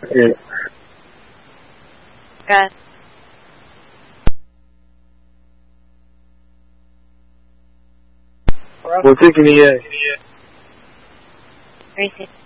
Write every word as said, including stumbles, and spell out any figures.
嗯。 干。 我这个你也。 没事。